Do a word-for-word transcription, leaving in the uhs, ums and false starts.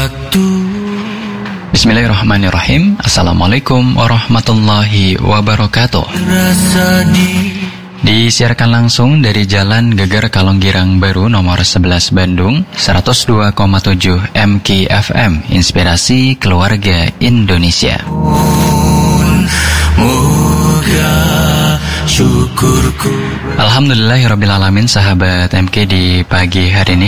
Bismillahirrahmanirrahim. Assalamualaikum warahmatullahi wabarakatuh. Disiarkan langsung dari Jalan Geger Kalonggirang Baru nomor sebelas Bandung, seratus dua koma tujuh M K F M, Inspirasi Keluarga Indonesia. Alhamdulillahirrabbilalamin, sahabat M K, di pagi hari ini